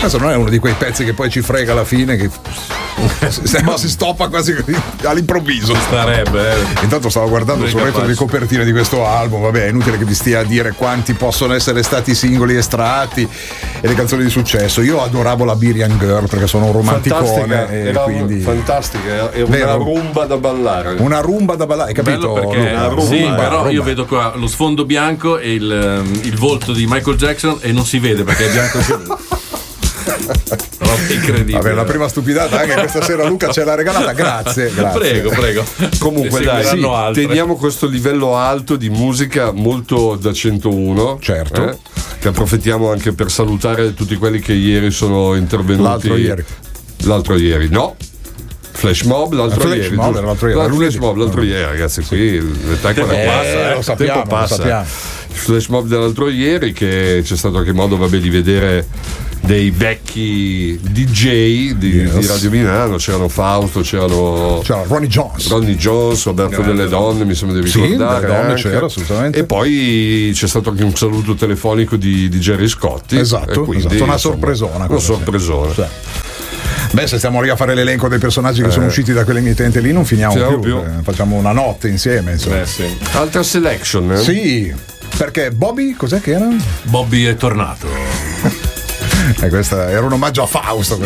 Questo non è uno di quei pezzi che poi ci frega alla fine, che si stoppa quasi all'improvviso. Starebbe. Intanto stavo guardando sul retro di copertina di questo album. Vabbè, è inutile che vi stia a dire quanti possono essere stati i singoli estratti e le canzoni di successo. Io adoravo la Birian Girl perché sono un romanticone. Fantastica, è una rumba da ballare. Una rumba da ballare, hai capito? Bello perché rumba, sì, rumba, però rumba. io vedo qua lo sfondo bianco e il volto di Michael Jackson e non si vede perché è bianco. Incredibile. Vabbè, la prima stupidata anche questa sera Luca ce l'ha regalata, grazie. Prego. Comunque dai, teniamo questo livello alto di musica molto da 101. Certo. Che approfittiamo anche per salutare tutti quelli che ieri sono intervenuti. L'altro ieri, no. Flash Mob l'altro ieri. Flash Mob l'altro ieri, ragazzi, qui il tempo passa. Lo sappiamo. Flash Mob dell'altro ieri, che c'è stato anche modo di vedere dei vecchi DJ di Radio Milano. C'erano Fausto, c'era Ronnie Jones, Roberto Delle Donne, mi sembra di ricordare. Delle Donne c'era assolutamente. E poi c'è stato anche un saluto telefonico di Gerry Scotti. Esatto. Una sorpresona. Sì. Beh, se stiamo lì a fare l'elenco dei personaggi che sono usciti da quell'emittente lì, non finiamo più. Facciamo una notte insieme. Sì. Altra selection, Sì, perché Bobby, cos'è che era? Bobby è tornato. Questa era un omaggio a Fausto.